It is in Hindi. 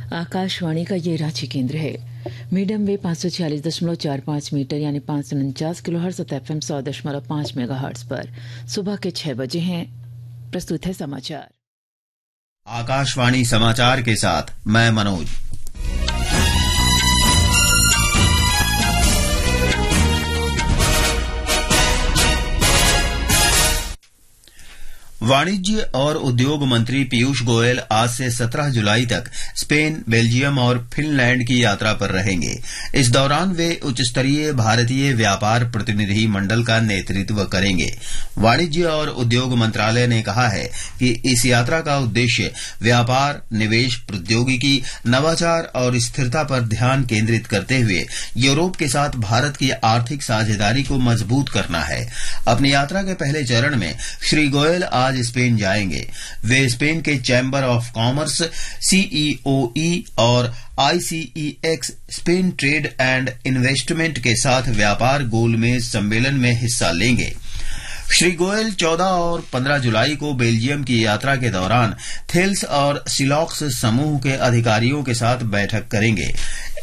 आकाशवाणी का ये रांची केंद्र है। मीडियम वे 546.45 मीटर यानी 549 किलोहर्ट्ज और FM 100.5 मेगाहर्ट्ज पर सुबह के 6 बजे हैं। प्रस्तुत है समाचार। आकाशवाणी समाचार के साथ मैं मनोज। वाणिज्य और उद्योग मंत्री पीयूष गोयल आज से 17 जुलाई तक स्पेन, बेल्जियम और फिनलैंड की यात्रा पर रहेंगे। इस दौरान वे उच्च स्तरीय भारतीय व्यापार प्रतिनिधि मंडल का नेतृत्व करेंगे। वाणिज्य और उद्योग मंत्रालय ने कहा है कि इस यात्रा का उद्देश्य व्यापार, निवेश, प्रौद्योगिकी, नवाचार और स्थिरता पर ध्यान केंद्रित करते हुए यूरोप के साथ भारत की आर्थिक साझेदारी को मजबूत करना है। अपनी यात्रा के पहले चरण में श्री गोयल आज स्पेन जाएंगे। वे स्पेन के चैम्बर ऑफ कॉमर्स, CEOE और ICEX Spain trade and investment के साथ व्यापार गोलमेज सम्मेलन में हिस्सा लेंगे। श्री गोयल 14 और 15 जुलाई को बेल्जियम की यात्रा के दौरान थेल्स और सिलॉक्स समूह के अधिकारियों के साथ बैठक करेंगे।